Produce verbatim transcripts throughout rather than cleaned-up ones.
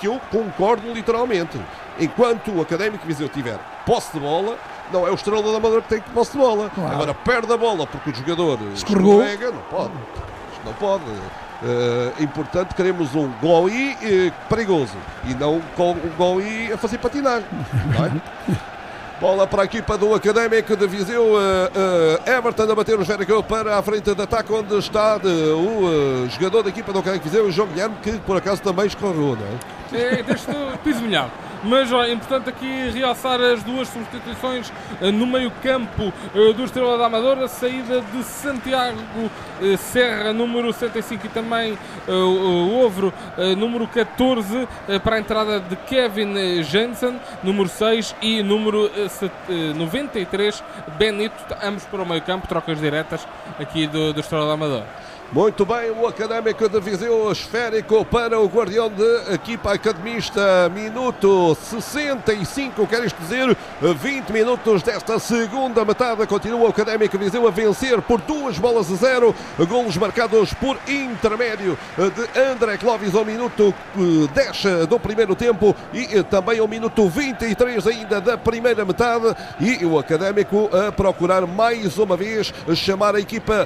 que eu concordo literalmente. Enquanto o Académico Viseu tiver posse de bola, não é o Estrela da Amadora que tem posse de bola. Claro. Agora perde a bola porque o jogador escorregou. escorrega, não pode. Isto não pode. Uh, importante, queremos um Goi uh, perigoso e não com um Goi a fazer patinagem. Não é? Bola para a equipa do Académico de Viseu. uh, uh, Everton a bater o Jerico para a frente de ataque, onde está de, o uh, jogador da equipa do Académico de Viseu, o João Guilherme, que por acaso também escorregou, não é? É, deste piso molhado. Mas ó, é importante aqui realçar as duas substituições uh, no meio campo uh, do Estrela da Amadora. A saída de Santiago uh, Serra, número setenta e cinco, e também uh, o Ovro, uh, número catorze, uh, para a entrada de Kevin Jensen, número seis, e número uh, set, uh, noventa e três, Benito, ambos para o meio campo, trocas diretas aqui do, do Estrela da Amadora. Muito bem, o Académico de Viseu, esférico para o guardião de equipa academista. Minuto sessenta e cinco, quer isto dizer, vinte minutos desta segunda metade. Continua o Académico de Viseu a vencer por duas bolas a zero. Golos marcados por intermédio de André Clóvis ao minuto dez do primeiro tempo e também ao minuto vinte e três ainda da primeira metade. E o Académico a procurar mais uma vez chamar a equipa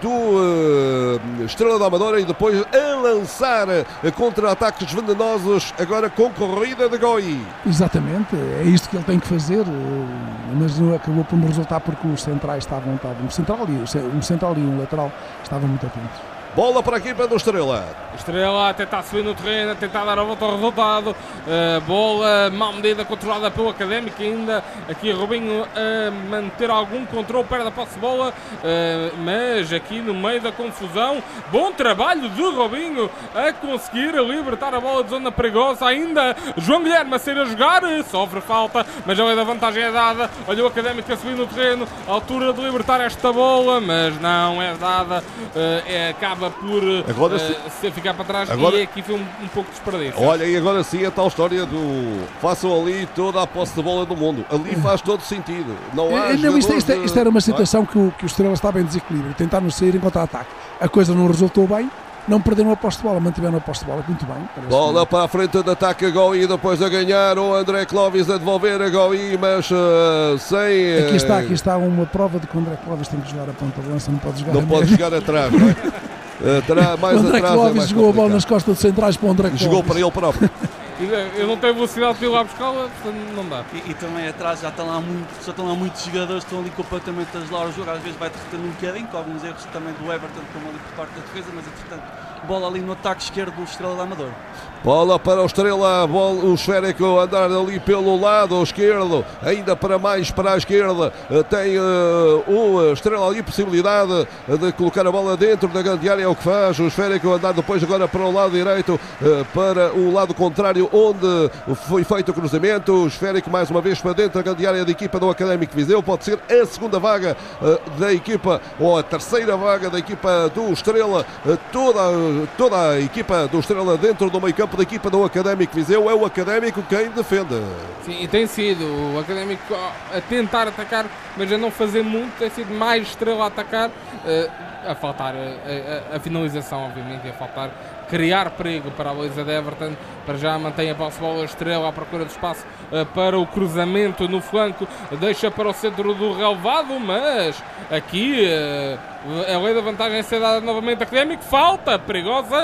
do Estrela da Amadora e depois a lançar contra-ataques venenosos, agora com corrida de Goi. Exatamente, é isto que ele tem que fazer, mas acabou por não resultar porque os centrais estavam, estavam um central e um central e um lateral estavam muito atentos. Bola para a equipa do Estrela. Estrela a tentar subir no terreno, a tentar dar a volta ao resultado. Uh, bola mal medida, controlada pelo Académico. Ainda aqui Robinho a manter algum controle, perde a posse de bola. Uh, mas aqui no meio da confusão, bom trabalho de Robinho a conseguir libertar a bola de zona perigosa. Ainda João Guilherme a sair a jogar, sofre falta, mas a lei da vantagem é dada. Olha o Académico a subir no terreno, a altura de libertar esta bola, mas não é dada. Uh, é, acaba por agora uh, se... se ficar para trás, agora... e aqui foi um, um pouco desperdício. Olha, e agora sim a tal história do façam ali toda a posse de bola do mundo. Ali faz todo sentido. Não há não, isto, isto, de... isto era uma situação que o, que o Estrela estava em desequilíbrio, tentaram sair em contra-ataque. A coisa não resultou bem, não perderam a posse de bola, mantiveram a posse de bola muito bem. Bola para a frente de ataque a Goi, depois a ganhar o André Clóvis a devolver a Goi, mas uh, sem... Uh... Aqui está, aqui está uma prova de que o André Clóvis tem que jogar a ponta de lança, não pode jogar Não pode jogar atrás, não é? Uh, terá mais o André atrás, Clóvis é mais jogou complicado. a bola nas costas de centrais para o André Clóvis. Jogou para ele próprio. Eu não tenho velocidade para ir lá buscá-la, portanto não dá. E, e também atrás já estão lá, muito, já estão lá muitos jogadores que estão ali completamente a gelar o jogo. Às vezes vai derretendo um bocadinho, com alguns erros também do Everton, como ali por parte da defesa, mas entretanto, bola ali no ataque esquerdo do Estrela da Amadora. Bola para o Estrela, bola, o esférico a andar ali pelo lado esquerdo, ainda para mais para a esquerda, tem uh, o Estrela ali possibilidade de colocar a bola dentro da grande área, é o que faz, o esférico a andar depois agora para o lado direito, uh, para o lado contrário, onde foi feito o cruzamento, o esférico mais uma vez para dentro da grande área da equipa do Académico Viseu, pode ser a segunda vaga uh, da equipa, ou a terceira vaga da equipa do Estrela, uh, toda, toda a equipa do Estrela dentro do meio campo da equipa do Académico Viseu, é o Académico quem defende. Sim, e tem sido o Académico a tentar atacar, mas a não fazer muito, tem sido mais Estrela a atacar, a faltar a, a, a finalização, obviamente, e a faltar criar perigo para a baliza de Everton. Para já mantém a posse de bola, Estrela à procura de espaço uh, para o cruzamento no flanco, deixa para o centro do relevado, mas aqui uh, a lei da vantagem é dada novamente. Académico, falta perigosa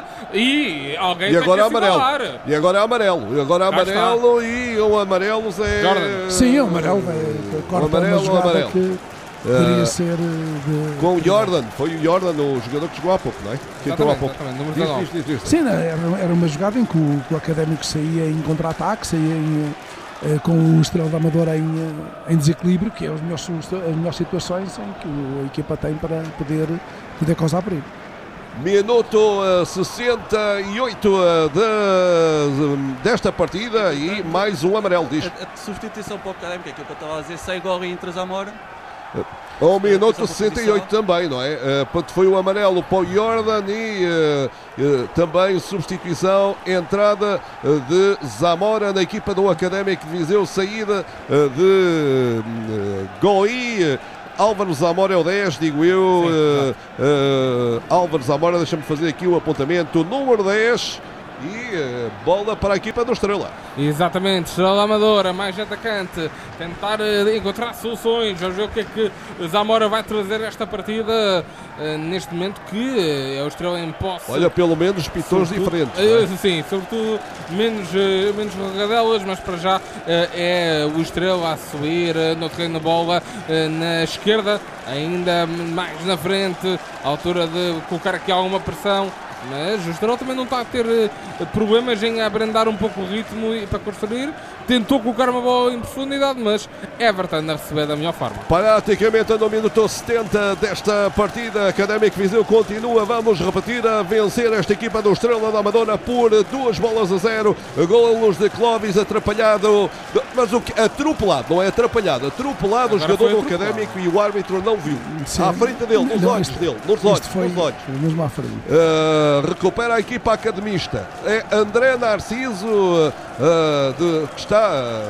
e alguém e agora é tem que amarelo. E agora é amarelo. E agora é amarelo e o amarelo é... Jordan. Sim, é o amarelo. É, corta o amarelo, uma amarelo. Que... Poderia uh, ser de... com o Jordan, foi o Jordan o jogador que jogou há pouco, não é? Que entrou há pouco. Diz, diz, diz, diz. Sim, era, era uma jogada em que o, que o Académico saía em contra-ataque, saía em, eh, com o Estrela da Amadora em, em desequilíbrio, que é as melhores, as melhores situações em que a equipa tem para poder, poder causar perigo. Minuto uh, sessenta e oito uh, de, desta partida e mais um amarelo, diz. A, a substituição para o Académico, aquilo que eu estava a dizer, sai Goi e entra Zamora. Ao minuto sessenta e oito também, não é? Uh, foi o amarelo para o Jordan e uh, uh, também substituição, entrada uh, de Zamora na equipa do Académico de Viseu, saída uh, de uh, Goi. Álvaro Zamora é o dez, digo eu. Sim, uh, uh, Álvaro Zamora, deixa-me fazer aqui o apontamento. Número dez, E uh, bola para a equipa do Estrela. Exatamente, Estrela Amadora, mais atacante, tentar uh, encontrar soluções. Vamos ver o que é que Zamora vai trazer esta partida, uh, neste momento que uh, é o Estrela em posse. Olha, pelo menos pitões diferentes. Uh, é? Sim, sobretudo menos, uh, menos regadelas, mas para já uh, é o Estrela a subir uh, no terreno de bola, uh, na esquerda, ainda mais na frente, à altura de colocar aqui alguma pressão. Mas o Estrela também não está a ter uh, problemas em abrandar um pouco o ritmo e para construir. Tentou colocar uma bola em profundidade, mas Everton a receber da melhor forma. Praticamente no minuto setenta desta partida, Académico Viseu continua, vamos repetir, a vencer esta equipa do Estrela da Amadora por duas bolas a zero. Golos de Clóvis atrapalhado, mas o que? Atropelado, não é atrapalhado, atropelado. Agora o jogador do Académico e o árbitro não viu. Sim. À frente dele, nos não, olhos isto, dele, nos olhos, foi, nos olhos. Mesmo à frente. Uh, recupera a equipa academista. É André Narciso uh, de, que está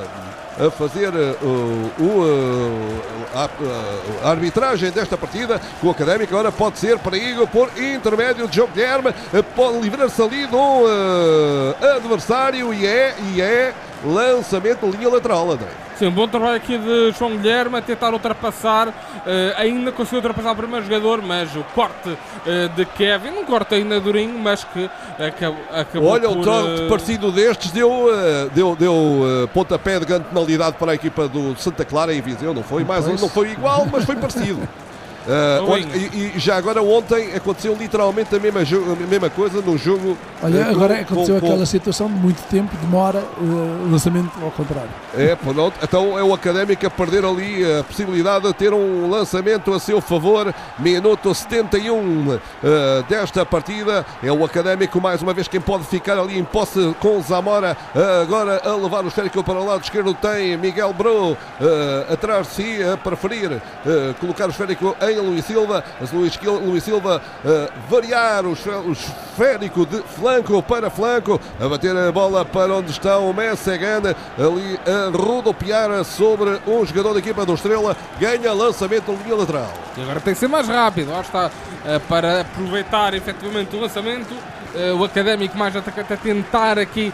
a fazer uh, uh, a, a, a arbitragem desta partida. O Académico agora pode ser perigo por intermédio de João Guilherme, uh, pode livrar-se ali de um uh, adversário e é, e é lançamento de linha lateral, André. Sim, um bom trabalho aqui de João Guilherme a tentar ultrapassar, uh, ainda conseguiu ultrapassar o primeiro jogador, mas o corte uh, de Kevin, um corte ainda durinho, mas que acabou, acabou Olha, por... um trote uh... parecido destes deu, uh, deu, deu uh, pontapé de grande penalidade para a equipa do Santa Clara em Viseu, não foi mais um, não foi igual, mas foi parecido. Uh, ontem, e, e já agora ontem aconteceu literalmente a mesma, a mesma coisa no jogo. Olha, uh, agora com, aconteceu com, aquela com... situação de muito tempo, demora o uh, lançamento ao contrário. É, pronto, então é o Académico a perder ali a possibilidade de ter um lançamento a seu favor. Minuto setenta e um uh, desta partida. É o Académico mais uma vez quem pode ficar ali em posse com Zamora. Uh, agora a levar o esférico para o lado esquerdo tem Miguel Bro uh, atrás de si a preferir uh, colocar o esférico em Luís Silva, mas Luís, Luís Silva uh, variar o esférico de flanco para flanco, a bater a bola para onde está o Messegan, ali a rodopiar sobre um jogador da equipa do Estrela, ganha lançamento de linha lateral. E agora tem que ser mais rápido, lá está, uh, para aproveitar efetivamente o lançamento. Uh, o Académico mais atacante a tentar aqui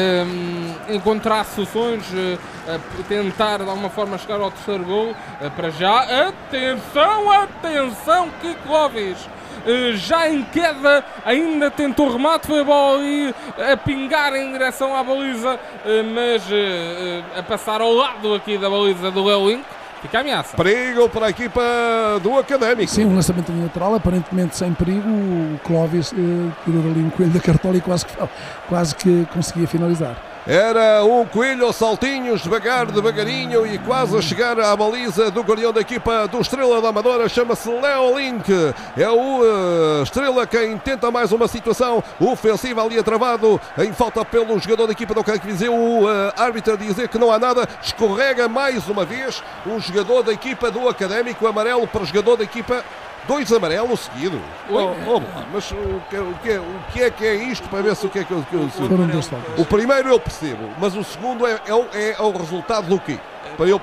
uh, encontrar soluções, uh, a tentar de alguma forma chegar ao terceiro gol. Uh, para já, atenção, atenção que Clóvis uh, já em queda, ainda tentou remate, foi a bola ali a pingar em direção à baliza, uh, mas uh, uh, a passar ao lado aqui da baliza do Léo Link. Fica a ameaça. Perigo para a equipa do Académico. Sim, um lançamento lateral, aparentemente sem perigo. O Clóvis uh, tirou ali um coelho da cartola e quase que, quase que conseguia finalizar. Era um coelho aos saltinhos, devagar, devagarinho e quase a chegar à baliza do guardião da equipa do Estrela da Amadora, chama-se Léo Link. É o uh, Estrela quem tenta mais uma situação ofensiva ali travado em falta pelo jogador da equipa do Académico Viseu. O uh, árbitro a dizer que não há nada, escorrega mais uma vez um jogador da equipa do Académico, amarelo para o jogador da equipa. Dois amarelos seguidos. Oh, oh, mas o que, o, que, o que é que é isto para ver se o que é que eu... Que eu se... O primeiro eu percebo, mas o segundo é, é, é o resultado do quê? Para eu...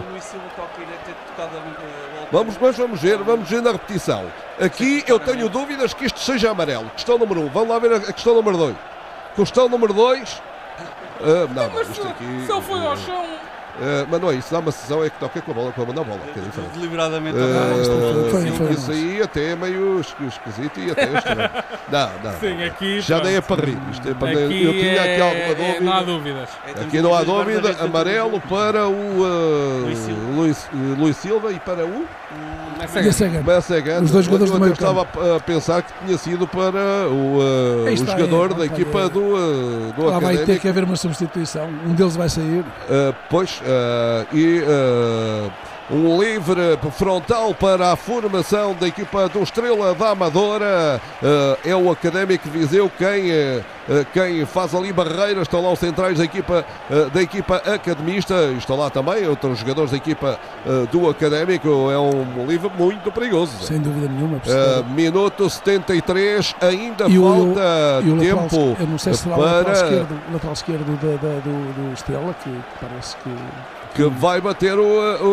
Vamos, mas vamos ver, vamos ver na repetição. Aqui eu tenho dúvidas que isto seja amarelo. Questão número um. Vamos lá ver a questão número dois. Questão número dois. Uh, não, mas isto aqui, se ele foi ao chão... Uh, mas não é isso, dá uma decisão é que toca com a bola, com a mão na bola. Que é diferente. Deliberadamente. Uh, foi, foi, isso aí até é meio esquisito e até estranho. Não, não. Sim, aqui. Já nem é para rir. Isto é para aqui eu tinha aqui alguma é, dúvida. Não há dúvidas. Aqui não há dúvida. Amarelo para o uh, Luís, uh, Luís Silva e para o Messegan. Os dois jogadores do meio campo. Eu estava a pensar que tinha sido para o, uh, o jogador é, da equipa é. do, uh, do Lá Académico. Vai ter que haver uma substituição. Um deles vai sair. Uh, pois, uh, e uh, um livre frontal para a formação da equipa do Estrela da Amadora. Uh, é o Académico Viseu quem, uh, quem faz ali barreiras. Estão lá os centrais da equipa, uh, da equipa academista. Estão lá também outros jogadores da equipa uh, do Académico. É um livre muito perigoso. Sem dúvida nenhuma. Uh, minuto setenta e três, ainda e falta o, e o tempo. Lateral, eu não sei se será para... o lateral esquerdo, o lateral esquerdo da, da, do, do Estrela, que parece que... que vai bater o, o esférico.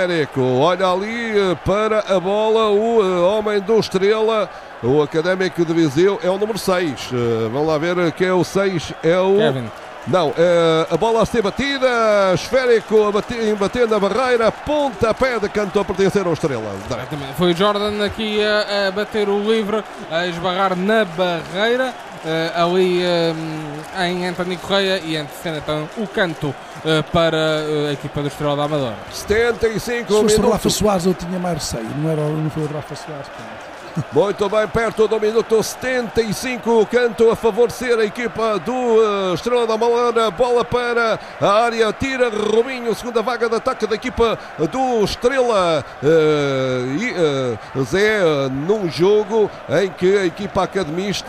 esférico. Olha ali para a bola o homem do Estrela. O Académico de Viseu é o número seis. Vamos lá ver quem é o seis. É o... Kevin. Não, é a bola a ser batida, esférico, a bater, bater na barreira, pontapé de canto a pertencer ao Estrela. Foi o Jordan aqui a, a bater o livre, a esbarrar na barreira, uh, ali uh, em António Correia, e antecede então o canto uh, para uh, a equipa do Estrela da Amadora. setenta e cinco Se fosse minutos. o Rafa Soares eu tinha mais receio, não, era, não foi o Rafa Soares. Muito bem, perto do minuto setenta e cinco, canto a favorecer a equipa do uh, Estrela da Amadora, bola para a área, tira Robinho, segunda vaga de ataque da equipa do Estrela. Uh, e, uh, Zé, uh, num jogo em que a equipa academista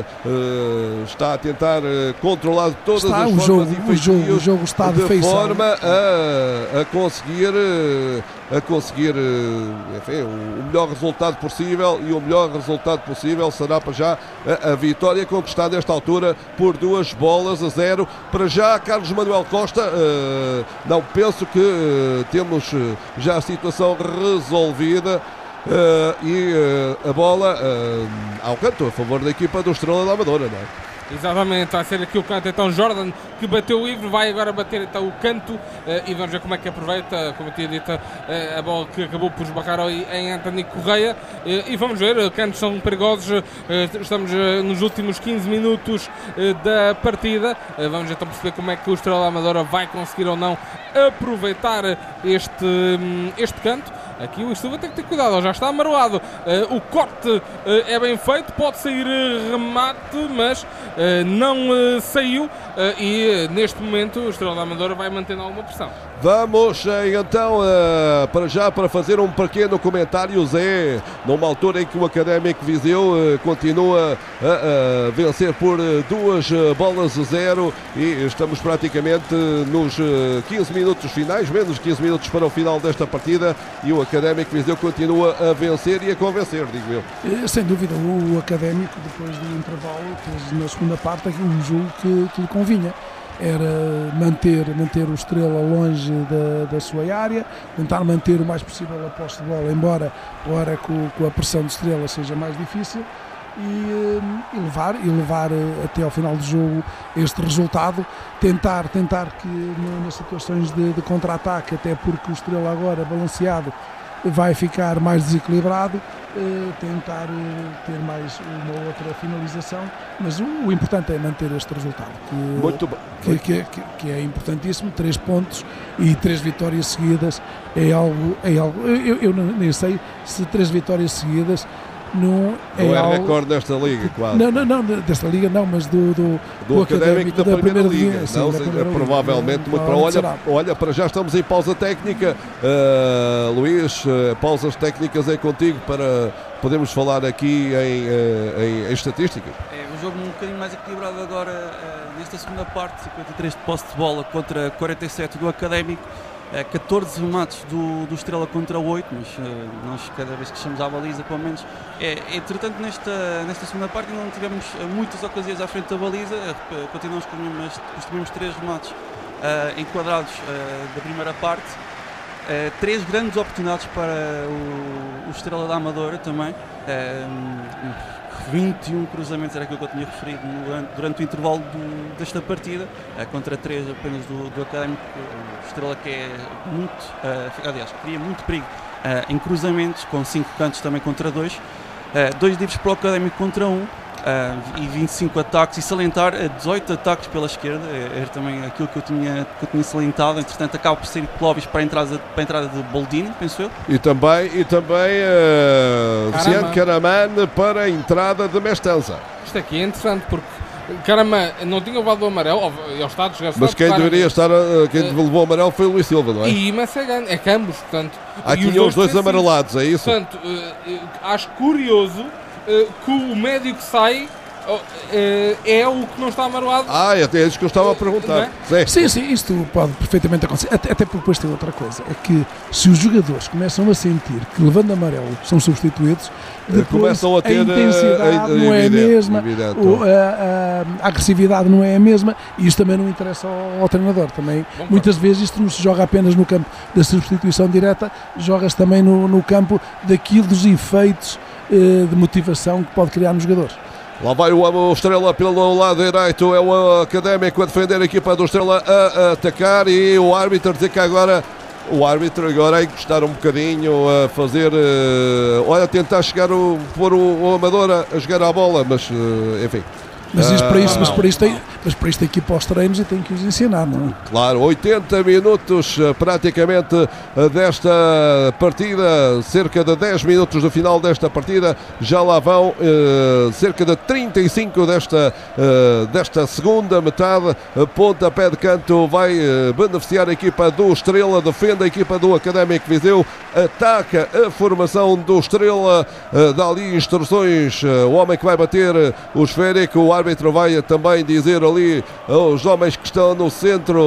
uh, está a tentar uh, controlar todas está, as o formas jogo, e o jogo, o jogo está de, de feição. forma a, a conseguir uh, a conseguir uh, enfim, o melhor resultado possível, e o melhor resultado possível será para já a, a vitória conquistada nesta altura por duas bolas a zero. Para já, Carlos Manuel Costa, uh, não penso que uh, temos uh, já a situação resolvida. Uh, e uh, a bola uh, ao canto a favor da equipa do Estrela da Amadora, não é? Exatamente, vai ser aqui o canto então Jordan, que bateu o livre, vai agora bater então o canto, uh, e vamos ver como é que aproveita, como eu tinha dito, uh, a bola que acabou por esbarrar ali em António Correia, uh, e vamos ver, uh, cantos são perigosos, uh, estamos uh, nos últimos quinze minutos uh, da partida, uh, vamos então perceber como é que o Estrela da Amadora vai conseguir ou não aproveitar este, um, este canto. Aqui o Silva tem que ter cuidado, já está amarelado. Uh, o corte uh, é bem feito, pode sair uh, remate, mas uh, não uh, saiu. Uh, e uh, neste momento o Estrela da Amadora vai mantendo alguma pressão. Vamos então uh, para já para fazer um pequeno comentário, Zé, numa altura em que o Académico Viseu uh, continua a, a vencer por uh, duas uh, bolas a zero, e estamos praticamente uh, nos uh, quinze minutos finais, menos quinze minutos para o final desta partida, e o Académico Viseu continua a vencer e a convencer, digo eu. Sem dúvida, o Académico, depois do intervalo, fez na segunda parte um jogo que, que lhe convinha. Era manter, manter o Estrela longe da, da sua área, tentar manter o mais possível a posse de bola, embora agora com, com a pressão de Estrela seja mais difícil, e, e, levar, e levar até ao final do jogo este resultado, tentar, tentar que nas situações de, de contra-ataque, até porque o Estrela agora balanceado vai ficar mais desequilibrado, uh, tentar uh, ter mais uma outra finalização, mas o, o importante é manter este resultado, que, Muito bom. Que, que, que, que é importantíssimo. Três pontos e três vitórias seguidas é algo, é algo eu, eu nem sei se três vitórias seguidas não é, não é algo, recorde desta liga, quase. Não, não, não, desta liga não, mas do, do, do, do Académico, Académico da, da Primeira, primeira Liga. Sim, não, da primeira provavelmente liga. muito para olha, olha, para já estamos em pausa técnica. Uh, Luís, uh, pausas técnicas é contigo para podermos falar aqui em, uh, em, em estatísticas. É um jogo um bocadinho mais equilibrado agora, uh, nesta segunda parte, cinquenta e três de posse de bola contra quarenta e sete do Académico. catorze remates do, do Estrela contra oito, mas uh, nós cada vez que chegamos à baliza, pelo menos, é, entretanto nesta, nesta segunda parte não tivemos uh, muitas ocasiões à frente da baliza, uh, continuamos com os mesmos três remates uh, enquadrados uh, da primeira parte, uh, três grandes oportunidades para o, o Estrela da Amadora também, uh, vinte e um cruzamentos, era aquilo que eu tinha referido durante, durante o intervalo do, desta partida, uh, contra três apenas do, do Académico. O Estrela que é muito, uh, aliás, cria muito perigo uh, em cruzamentos, com cinco cantos também contra dois, uh, dois livres para o Académico contra um, uh, e vinte e cinco ataques, e salientar uh, dezoito ataques pela esquerda, é, é também aquilo que eu tinha, que eu tinha salientado. Entretanto acaba por ser Clóvis para a entrada, para a entrada de Boldini, penso eu. E também, e também uh, Cian Caraman para a entrada de Mestanza. Isto aqui é interessante porque Caramba, não tinha levado o amarelo, ele está desgastado. Mas quem deveria estar, quem uh, levou o amarelo foi o Luís Silva, não é? E Massagan, é que ambos, portanto. Ah, tinha os dois amarelados, é isso? Portanto, uh, uh, acho curioso uh, que o médico sai é, é o que não está amarelado. Ah, é isso que eu estava a perguntar. É? Sim, sim, isto pode perfeitamente acontecer. Até, até porque depois tem outra coisa. É que se os jogadores começam a sentir que levando amarelo são substituídos, depois começam a ter a intensidade a, a, não é a mesma, evidente. o, a, a, a agressividade não é a mesma, e isto também não interessa ao, ao treinador. Também, Bom, muitas vezes isto não se joga apenas no campo da substituição direta, joga-se também no, no campo daquilo dos efeitos eh, de motivação que pode criar nos jogadores. Lá vai o, o Estrela pelo lado direito, é o Académico a defender a equipa do Estrela a, a atacar, e o árbitro a dizer que agora o árbitro agora a encostar um bocadinho, a fazer, uh, olha, tentar chegar o, pôr o, o Amador a, a jogar a bola, mas uh, enfim. Mas, isso, para isso, Ah, mas, para isso tem, mas para isso tem que ir para os treinos e tem que os ensinar, não é? Claro, oitenta minutos praticamente desta partida, cerca de dez minutos do final desta partida, já lá vão eh, cerca de trinta e cinco desta, eh, desta segunda metade. Pontapé de canto vai eh, beneficiar a equipa do Estrela, defende a equipa do Académico Viseu, ataca a formação do Estrela, eh, dá ali instruções, eh, o homem que vai bater, o esférico, o árbitro vai também dizer ali aos homens que estão no centro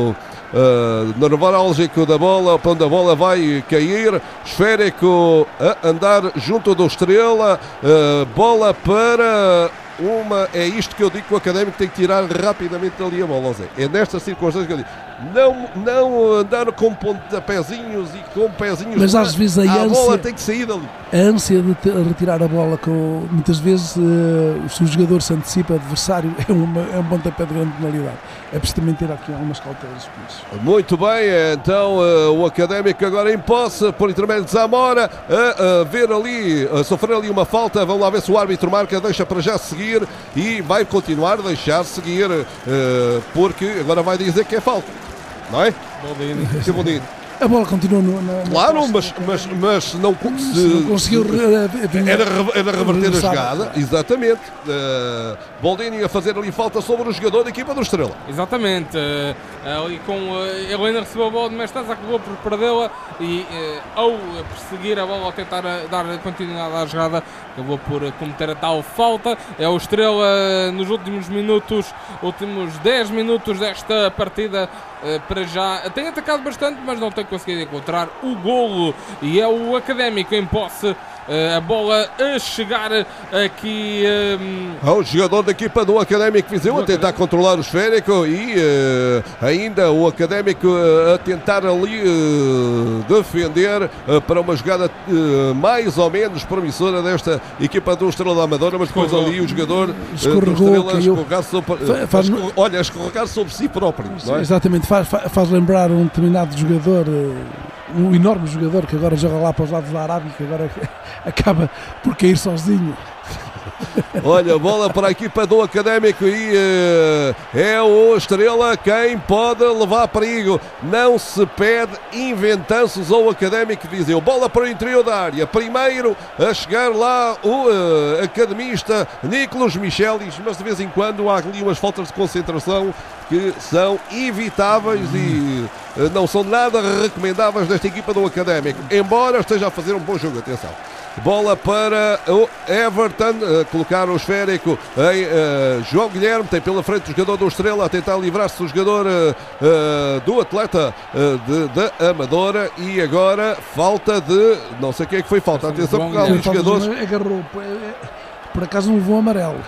uh, neurálgico da bola, onde a bola vai cair, esférico a andar junto do Estrela, uh, bola para uma, é isto que eu digo que o Académico tem que tirar rapidamente ali a bola, Zé. É nestas circunstâncias que eu digo, não, não andar com pontapézinhos e com pezinhos, mas às vezes a, a ânsia, bola tem que sair dali. A ânsia de te, retirar a bola, com, muitas vezes uh, se o jogador se antecipa o adversário, é, uma, é um pontapé de grande penalidade. É preciso também ter aqui algumas cautelas com isso. Muito bem, então uh, o Académico agora em posse, por intermédio de Zamora, a, a ver ali, a sofrer ali uma falta. Vamos lá ver se o árbitro marca, deixa para já seguir e vai continuar a deixar seguir, uh, porque agora vai dizer que é falta, não é? Baldini. Que bonito. A bola continua no, na, na Claro, posse, mas, mas, mas não, se, se não conseguiu se, re, era, era reverter a regressar. jogada, exatamente. Uh, Baldini a fazer ali falta sobre o jogador da equipa do Estrela. Exatamente, uh, ali com uh, ele ainda recebeu a bola de Mestança, acabou por perdê-la e uh, ao perseguir a bola, ao tentar uh, dar continuidade à jogada, acabou por uh, cometer a tal falta. É o Estrela uh, nos últimos minutos, últimos dez minutos desta partida, uh, para já tem atacado bastante, mas não tem conseguido encontrar o golo, e é o Académico em posse. Uh, a bola a chegar aqui um... ao jogador da equipa do Académico Viseu a tentar controlar o esférico e uh, ainda o Académico uh, a tentar ali uh, defender uh, para uma jogada uh, mais ou menos promissora desta equipa do Estrela da Amadora, mas depois ali o jogador uh, do Estrela escorregar sobre, uh, faz, escorregar, olha, escorregar sobre si próprio, não é? Exatamente, faz, faz lembrar um determinado jogador, um enorme jogador que agora joga lá para os lados da Arábia, que agora acaba por cair sozinho. Olha, bola para a equipa do Académico e uh, é o Estrela quem pode levar perigo. Não se pede inventanços ao Académico Viseu. Bola para o interior da área. Primeiro a chegar lá o uh, academista Nicolas Michelis, mas de vez em quando há ali umas faltas de concentração que são evitáveis e uh, não são nada recomendáveis desta equipa do Académico, embora esteja a fazer um bom jogo. Atenção. Bola para o Everton, uh, colocar o esférico em uh, João Guilherme, tem pela frente o jogador do Estrela a tentar livrar-se do jogador uh, uh, do atleta uh, da Amadora, e agora falta de, não sei quem é que foi falta, atenção porque há ali jogadores... Agarrou, por acaso não levou amarelo.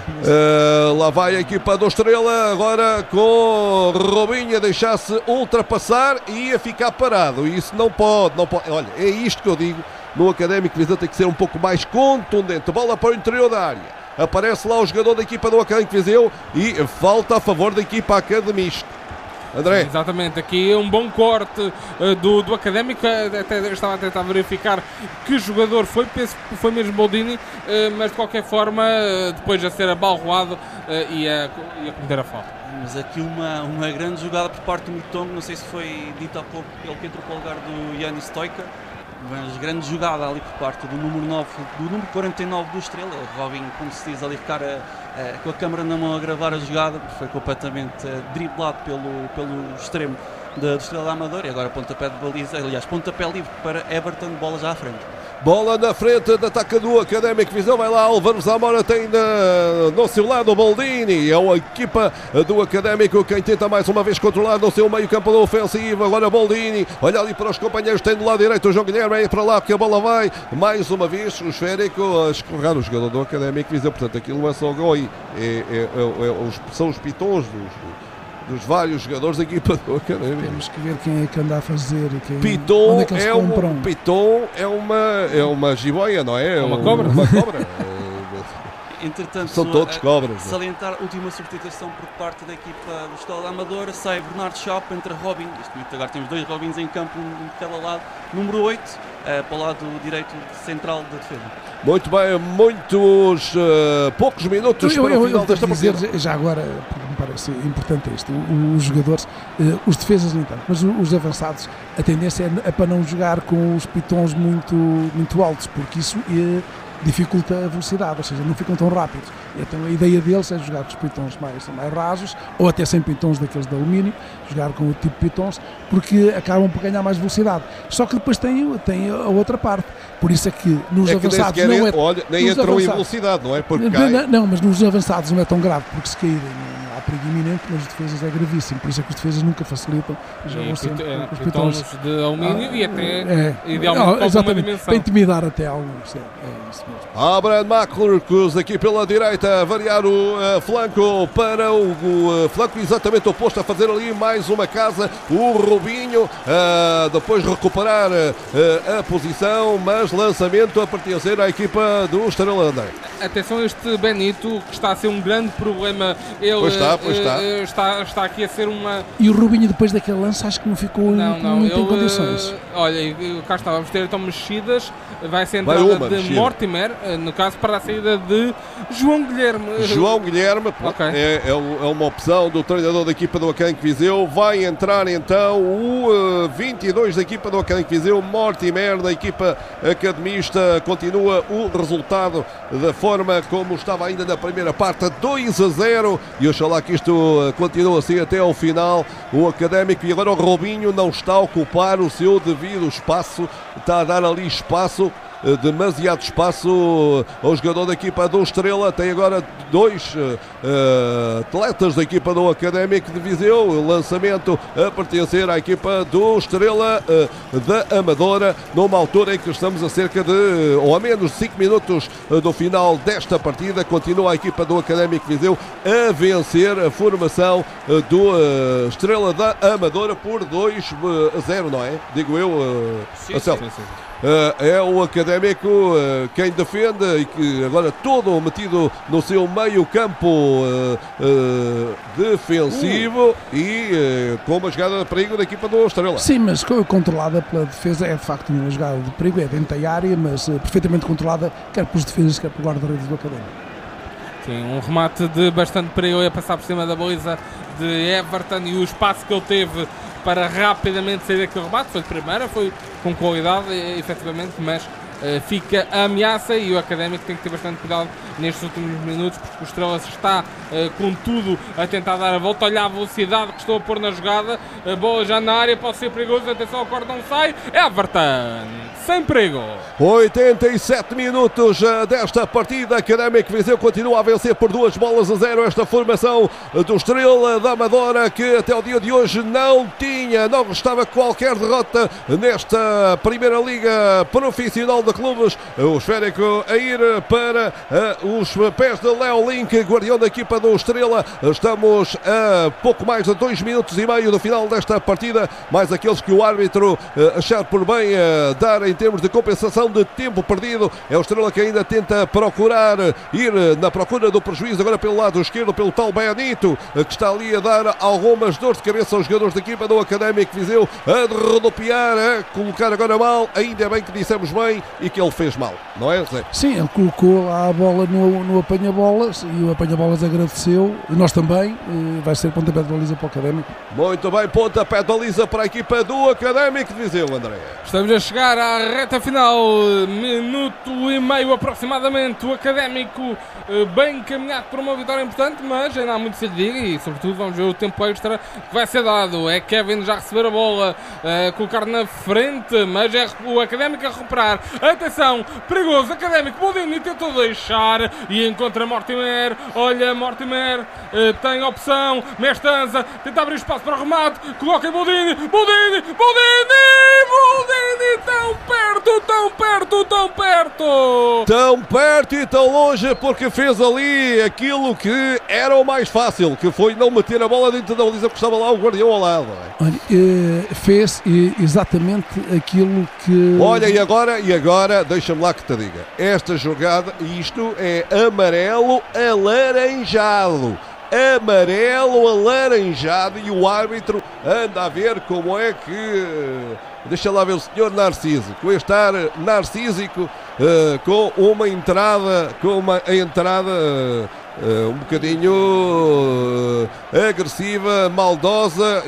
Uh, lá vai a equipa do Estrela agora com Robinho a deixar-se ultrapassar e a ficar parado, e isso não pode, não pode, olha, é isto que eu digo. No Académico Viseu tem que ser um pouco mais contundente. Bola para o interior da área. Aparece lá o jogador da equipa do Académico Viseu e falta a favor da equipa academista. André. Exatamente, aqui um bom corte uh, do, do Académico. Até estava a tentar verificar que jogador foi, penso que foi mesmo Baldini, uh, mas de qualquer forma, uh, depois de ser abalroado, uh, ia, ia cometer a falta. Mas aqui uma, uma grande jogada por parte do Mutombo, não sei se foi dito há pouco, ele que entrou para o lugar do Yannis Stoica. Mas grande jogada ali por parte do número nove, do número quarenta e nove do Estrela. O Robin, como se diz, ali ficar a, a, com a câmara na mão a gravar a jogada, porque foi completamente a, driblado pelo, pelo extremo da, do Estrela da Amadora. E agora pontapé de baliza, aliás, pontapé livre para Everton, bola já à frente. Bola na frente de ataque do Académico Viseu. Vai lá Álvaro Zamora, tem na, no seu lado o Boldini. É a equipa do Académico quem tenta mais uma vez controlar no seu meio campo da ofensiva. Agora Boldini, olha ali para os companheiros, tem do lado direito o João Guilherme, é para lá porque a bola vai mais uma vez o esférico a escorregar o jogador do Académico Viseu. Portanto, aquilo não é só gol, é, é, é, é, os, são os pitons dos, dos vários jogadores da equipa do Académico. Temos que ver quem é que anda a fazer. Quem, Piton onde é que eles é compram. um Piton é uma é uma jiboia, não é? É uma cobra. Uma cobra. Entretanto, São todos a- cobras. salientar a última substituição por parte da equipa do Estrela da Amadora. Sai Bernardo Chapa, entra Robin. Neste momento agora temos dois Robins em campo, um de cada lado. Número oito, eh, para o lado direito central da defesa. Muito bem, muitos uh, poucos minutos Eu, para eu, o eu, final eu desta devo dizer, partida. já agora, porque me parece importante isto, o- os jogadores, eh, os defesas nem tanto, mas o- os avançados, a tendência é, é para não jogar com os pitons muito, muito altos, porque isso eh, dificulta a velocidade, ou seja, não ficam tão rápidos. Então a ideia deles é jogar com os pitons mais, mais rasos, ou até sem pitons daqueles de alumínio, jogar com o tipo de pitons, porque acabam por ganhar mais velocidade. Só que depois tem, tem a outra parte. Por isso é que nos É que nem avançados sequer, não é... olha, nem nos entrou em avançados- velocidade, não é? Porque não, cai. não, não, mas nos avançados não é tão grave, porque se caírem não há perigo iminente, mas os defesas é gravíssimo, por isso é que os defesas nunca facilitam, jogam E sempre pit- com é, os pitons pitons. de alumínio Ah, e até é, idealmente não, com alguma exatamente, dimensão. para intimidar até alguns, é, é isso mesmo. Abraham Maclurcus aqui pela direita a variar o uh, flanco para o, o uh, flanco exatamente oposto, a fazer ali mais uma casa. O Rubinho uh, depois recuperar uh, a posição, mas lançamento a pertencer à equipa do Estrela André. Atenção a este Benito, que está a ser um grande problema. Ele Pois está, pois eh, está. eh, está, está aqui a ser uma. E o Rubinho depois daquele lance acho que não ficou Não, não, muito em ele, condições. eh, olha, e- cá está, vamos ter então mexidas. Vai ser a Vai entrada uma de mexida. Mortimer, eh, no caso para a saída de João Guilherme. João Guilherme pô, Ok. é, é um- é uma opção do treinador da equipa do Académico Viseu. Vai entrar então o uh, vinte e dois da equipa do Académico Viseu, Mortimer da equipa academista. Continua o resultado da forma como estava ainda na primeira parte, dois a zero, e oxalá que isto uh, continue assim até ao final. O Académico, e agora o Robinho não está a ocupar o seu devido espaço, está a dar ali espaço, demasiado espaço ao jogador da equipa do Estrela. Tem agora dois uh, uh, atletas da equipa do Académico de Viseu. O lançamento a pertencer à equipa do Estrela uh, da Amadora, numa altura em que estamos a cerca de, uh, ou a menos de cinco minutos uh, do final desta partida. Continua a equipa do Académico de Viseu a vencer a formação uh, do uh, Estrela da Amadora por dois a zero, não é? Digo eu, uh, Sim, Marcelo. sim, sim. Uh, é o Académico uh, quem defende e que agora todo metido no seu meio campo uh, uh, defensivo e uh, com uma jogada de perigo da equipa do Estrela. Sim, mas co- controlada pela defesa, é de facto uma jogada de perigo, é dentro da área, mas eh, perfeitamente controlada, quer pelos defesas, quer pelo guarda-redes do Académico. Sim, um remate de bastante perigo a passar por cima da baliza de Everton e o espaço que ele teve para rapidamente sair daquele remate foi de primeira, foi com qualidade, eh, efetivamente, mas eh, fica a ameaça e o Académico tem que ter bastante cuidado nestes últimos minutos, porque o Estrela está eh, com tudo a tentar dar a volta. Olha a velocidade que estou a pôr na jogada, a bola já na área, pode ser perigoso, atenção, o corte não sai, Everton, sem perigo. oitenta e sete minutos uh, desta partida. Académico Viseu continua a vencer por duas bolas a zero esta formação uh, do Estrela da Amadora, que até o dia de hoje não tinha, não estava qualquer derrota nesta Primeira Liga Profissional de Clubes. O esférico a ir para uh, os pés de Léo Link, guardião da equipa do Estrela. Estamos a pouco mais de dois minutos e meio do final desta partida, mais aqueles que o árbitro uh, achar por bem uh, dar em termos de compensação de tempo perdido. É o Estrela que ainda tenta procurar ir na procura do prejuízo, agora pelo lado esquerdo, pelo tal Benito, que está ali a dar algumas dores de cabeça aos jogadores da equipa do Académico Viseu, a rodopiar, a colocar agora mal. Ainda bem que dissemos bem e que ele fez mal, não é, Zé? Sim, ele colocou lá a bola no, no apanha-bolas e o apanha-bolas agradeceu, e nós também, eh, vai ser pontapé de baliza para o Académico. Muito bem, pontapé de baliza para a equipa do Académico de Viseu, André. Estamos a chegar à reta final, minuto e meio aproximadamente. O Académico eh, bem encaminhado por uma vitória importante, mas ainda há muito se lhe diga e, sobretudo, vamos ver o tempo extra que vai ser dado. É Kevin já receber a bola, eh, colocar na frente, mas é o Académico a recuperar. Atenção, perigoso, Académico. Bodini tentou deixar e encontra Mortimer. Olha, Mortimer uh, tem opção. Mestanza tenta abrir espaço para o remate. Coloca em Bodini. Bodini, Bodini, Bodini. Tão perto, tão perto, tão perto. Tão perto e tão longe, porque fez ali aquilo que era o mais fácil, que foi não meter a bola dentro da baliza, porque estava lá o guardião ao lado. Olha, uh, fez uh, exatamente aquilo que... Olha, e agora, e agora deixa-me lá que te diga, esta jogada, isto é amarelo alaranjado. Amarelo alaranjado e o árbitro anda a ver como é que... Deixa lá ver o senhor Narciso, que vai estar narcísico uh, com uma entrada, com uma entrada uh, uh, um bocadinho uh, agressiva, maldosa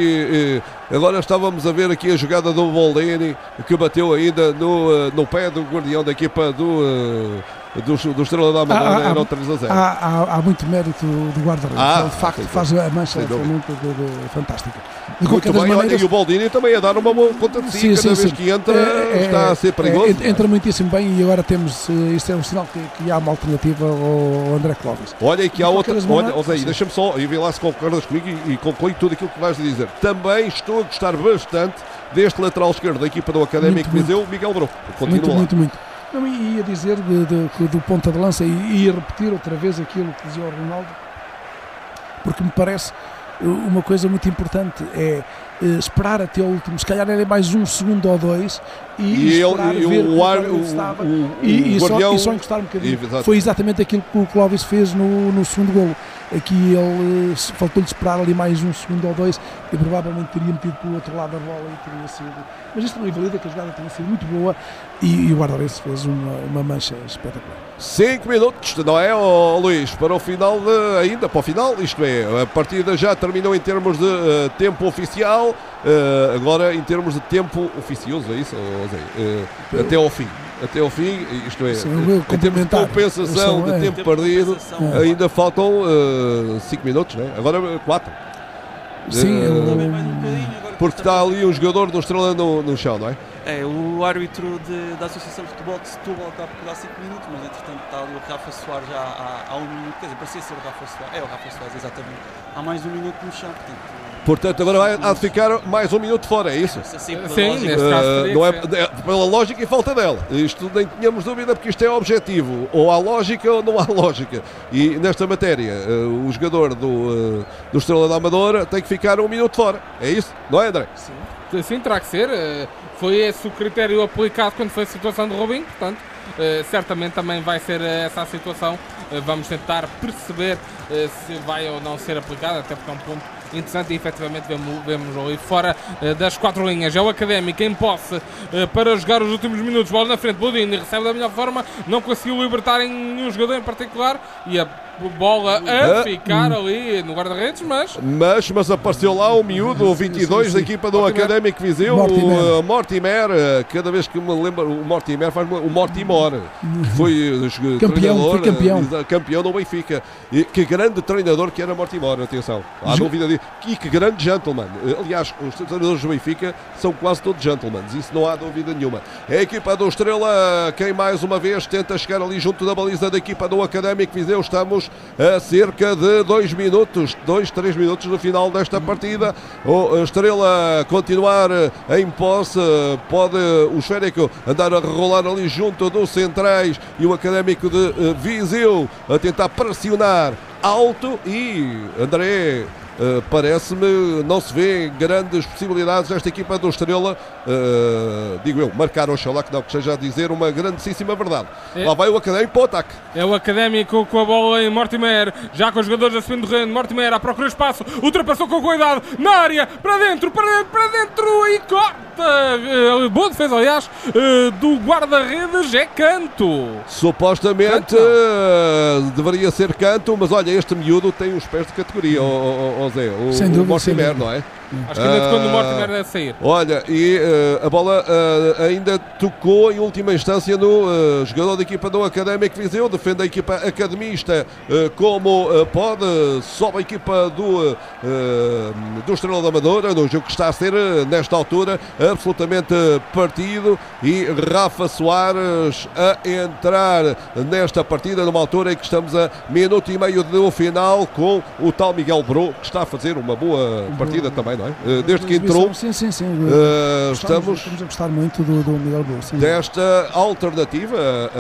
e uh, agora estávamos a ver aqui a jogada do Boldini, que bateu ainda no, uh, no pé do guardião da equipa do... Uh, Do, do Estrela da Amadora, há, era o três a zero. Há, há, há muito mérito do guarda-redes. Ah, Ele, de facto, faz a mancha muito fantástica. De muito bem, maneiras, olha, e o Boldini também a dar uma boa conta de si. Sim, Cada sim, vez sim. que entra é, está é, a ser perigoso. É, entra muitíssimo bem e agora temos, isto é um sinal que, que há uma alternativa ao André Clóvis. Olha, e que há outra. Olha, maneiras, Zé, deixa-me só, e vê lá se concordas comigo e, e conclui tudo aquilo que vais dizer. Também estou a gostar bastante deste lateral esquerdo da equipa do Académico Viseu, Miguel Brou. Continua muito, lá. muito, muito. Não, ia dizer de, de, de, do ponta de lança e ia repetir outra vez aquilo que dizia o Ronaldo, porque me parece uma coisa muito importante é uh, esperar até o último, se calhar era mais um segundo ou dois e, e, e esperar ele, ver o, ar, o, estava, o, o, e, e, guardião, só, e só encostar um bocadinho. E, foi exatamente aquilo que o Clóvis fez no, no segundo golo. Aqui ele uh, faltou-lhe esperar ali mais um segundo ou dois e provavelmente teria metido para o outro lado da bola e teria sido, mas isto não invalida que a jogada tenha sido muito boa e, e o guarda-redes fez uma, uma mancha espetacular. cinco minutos, não é, oh, Luís? Para o final, de, ainda para o final, isto é, a partida já terminou em termos de uh, tempo oficial, uh, agora em termos de tempo oficioso, é isso? Oh, Zé? Uh, até ao fim. Até ao fim, isto é, Sim, em termos de compensação de é. tempo perdido, é. ainda faltam cinco uh, minutos, né? Agora quatro. Sim, uh, eu... porque está ali um jogador do Estrela no, no chão, não é? É, o árbitro de, da Associação de Futebol de Setúbal está a perder cinco minutos, mas entretanto está ali o Rafa Soares já há, há um minuto, quer dizer, parecia ser o Rafa Soares, é o Rafa Soares, exatamente, há mais um minuto no chão, portanto... Portanto, agora vai, há de ficar mais um minuto fora, é isso? Sim, neste caso uh, não é, é, pela lógica e falta dela. Isto nem tínhamos dúvida porque isto é objetivo. Ou há lógica ou não há lógica. E nesta matéria, uh, o jogador do, uh, do Estrela da Amadora tem que ficar um minuto fora. É isso? Não é, André? Sim, Sim terá que ser. Uh, foi esse o critério aplicado quando foi a situação de Robinho, portanto, uh, certamente também vai ser essa a situação. Uh, vamos tentar perceber uh, se vai ou não ser aplicado, até porque é um ponto interessante e efetivamente vemos, vemos ali fora uh, das quatro linhas. É o Académico em posse uh, para jogar os últimos minutos. Bola na frente, Bodini recebe da melhor forma, não conseguiu libertar em nenhum jogador em particular e a bola a ficar ali no guarda-redes, mas... mas... Mas apareceu lá o miúdo, o vinte e dois sim, sim, sim. da equipa do Mortimer. Académico Viseu, Mortimer. o uh, Mortimer, uh, cada vez que me lembro, o Mortimer faz o Mortimor, que foi uh, campeão, treinador, foi campeão. Uh, campeão do Benfica. E que grande treinador que era Mortimor, atenção, há dúvida disso. E que grande gentleman. Uh, aliás, os treinadores do Benfica são quase todos gentlemen, isso não há dúvida nenhuma. É a equipa do Estrela, quem mais uma vez tenta chegar ali junto da baliza da equipa do Académico Viseu. Estamos a cerca de dois minutos, dois, três minutos no final desta partida. O Estrela continuar em posse, pode o esférico andar a rolar ali junto dos centrais e o Académico de Viseu a tentar pressionar alto e André... Uh, parece-me, não se vê grandes possibilidades desta equipa do Estrela, uh, digo eu, marcar, oxalá que não, que seja a dizer uma grandíssima verdade. É. Lá vai o Académico para o ataque. É o Académico com a bola em Mortimer, já com os jogadores a subir do reino. Mortimer à procura de espaço, ultrapassou com cuidado, na área, para dentro, para dentro, para dentro e corta. Uh, boa defesa, aliás, uh, do guarda-redes, é canto. Supostamente uh, deveria ser canto, mas olha, este miúdo tem os pés de categoria, oh, oh, oh Zé, o, sem dúvida, o Mortimer, sem não é? Acho que ainda tocou no Mortimer a sair. Olha, e uh, a bola uh, ainda tocou em última instância no uh, jogador da equipa do Académico Viseu, defende a equipa academista uh, como uh, pode, sobe a equipa do, uh, do Estrela da Amadora, no jogo que está a ser uh, nesta altura absolutamente partido, e Rafa Soares a entrar nesta partida numa altura em que estamos a minuto e meio do final, com o tal Miguel Bro, que está a fazer uma boa partida também, não é? Uh, desde que entrou, sim, sim, sim. Uh, estamos, estamos a gostar muito do, do Miguel Bro, sim. Desta alternativa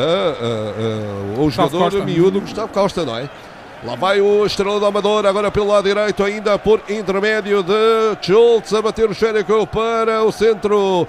a, a, a, o jogador Costa. miúdo Gustavo Costa, não é? Lá vai o Estrela da Amadora, agora pelo lado direito, ainda por intermédio de Schultz, a bater o esférico para o centro